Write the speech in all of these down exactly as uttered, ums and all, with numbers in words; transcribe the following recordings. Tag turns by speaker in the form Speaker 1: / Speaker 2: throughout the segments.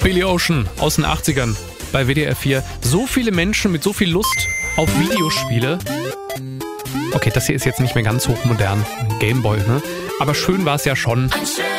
Speaker 1: Billy Ocean aus den achtzigern bei W D R vier. So viele Menschen mit so viel Lust auf Videospiele. Okay, das hier ist jetzt nicht mehr ganz hochmodern. Gameboy, ne? Aber schön war es ja schon.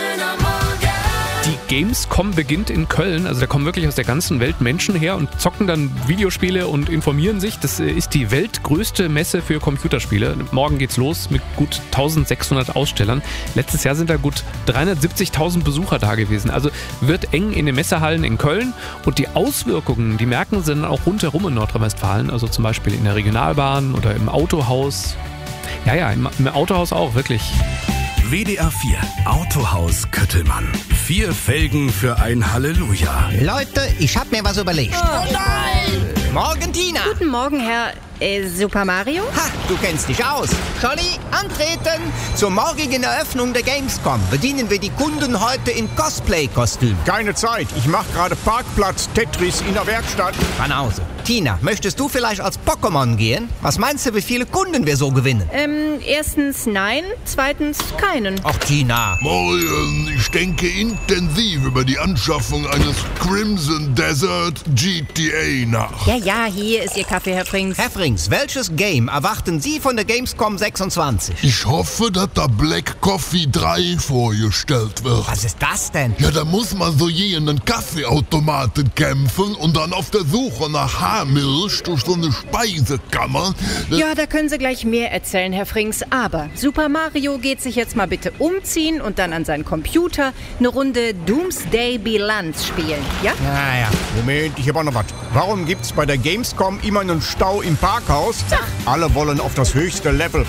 Speaker 1: Die Gamescom beginnt in Köln, also da kommen wirklich aus der ganzen Welt Menschen her und zocken dann Videospiele und informieren sich. Das ist die weltgrößte Messe für Computerspiele. Morgen geht's los mit gut eintausendsechshundert Ausstellern. Letztes Jahr sind da gut dreihundertsiebzigtausend Besucher da gewesen. Also wird eng in den Messehallen in Köln und die Auswirkungen, die merken sie dann auch rundherum in Nordrhein-Westfalen, also zum Beispiel in der Regionalbahn oder im Autohaus. Ja, ja, im, im Autohaus auch, wirklich.
Speaker 2: W D R vier Autohaus Köttelmann. Vier Felgen für ein Halleluja.
Speaker 3: Leute, ich hab mir was überlegt.
Speaker 4: Oh nein!
Speaker 3: Morgen, Tina.
Speaker 4: Guten Morgen, Herr äh, Super Mario.
Speaker 3: Ha, du kennst dich aus. Scholli, antreten. Zur morgigen Eröffnung der Gamescom bedienen wir die Kunden heute in Cosplay-Kostüm.
Speaker 5: Keine Zeit, ich mache gerade Parkplatz Tetris in der Werkstatt.
Speaker 3: Banause. Tina, möchtest du vielleicht als Pokémon gehen? Was meinst du, wie viele Kunden wir so gewinnen?
Speaker 4: Ähm, erstens nein, zweitens keinen.
Speaker 3: Ach, Tina.
Speaker 6: Morgen, ich denke intensiv über die Anschaffung eines Crimson Desert G T A nach.
Speaker 4: Ja, ja, hier ist Ihr Kaffee, Herr Frings.
Speaker 3: Herr Frings, welches Game erwarten Sie von der Gamescom sechsundzwanzig?
Speaker 6: Ich hoffe, dass da Black Coffee drei vorgestellt wird.
Speaker 3: Was ist das denn?
Speaker 6: Ja, da muss man so je in einen Kaffeeautomaten kämpfen und dann auf der Suche nach Haarmilch durch so eine Speisekammer.
Speaker 4: Ja, da können Sie gleich mehr erzählen, Herr Frings. Aber Super Mario geht sich jetzt mal bitte umziehen und dann an seinen Computer eine Runde Doomsday Bilanz spielen, ja?
Speaker 3: Ja, ja.
Speaker 5: Moment, ich habe auch noch was. Warum gibt's bei der Gamescom immer einen Stau im Parkhaus?
Speaker 4: Ach.
Speaker 5: Alle wollen auf das höchste Level.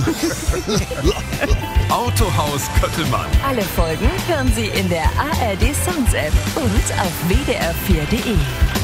Speaker 2: Autohaus Köttelmann.
Speaker 7: Alle Folgen hören Sie in der A R D Sounds App und auf w d r vier punkt d e.